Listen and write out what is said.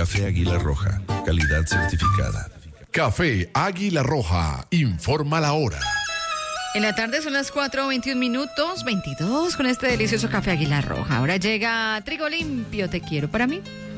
Café Águila Roja, calidad certificada. Café Águila Roja, informa la hora. En la tarde son las 4:21, 22 con este delicioso café Águila Roja. Ahora llega Trigo Limpio, te quiero para mí.